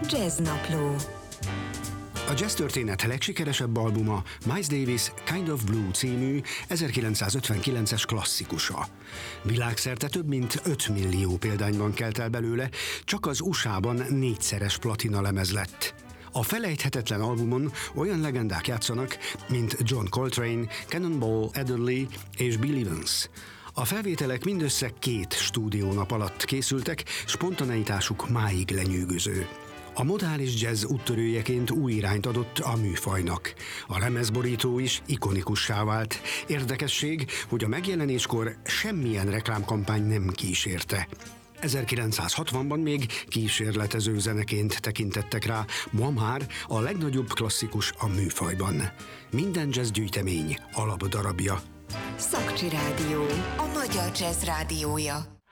Jazznapló. A jazz történet legsikeresebb albuma Miles Davis Kind of Blue című 1959-es klasszikusa. Világszerte több mint 5 millió példányban kelt el belőle, csak az USA-ban 4-szeres platina lemez lett. A felejthetetlen albumon olyan legendák játszanak, mint John Coltrane, Cannonball Adderley és Bill Evans. A felvételek mindössze 2 stúdiónap alatt készültek, spontaneitásuk máig lenyűgöző. A modális jazz úttörőjeként új irányt adott a műfajnak. A lemezborító is ikonikussá vált. Érdekesség, hogy a megjelenéskor semmilyen reklámkampány nem kísérte. 1960-ban még kísérletező zeneként tekintettek rá, ma már a legnagyobb klasszikus a műfajban. Minden jazz gyűjtemény alapdarabja. Szakcsi Rádió, a magyar jazz rádiója.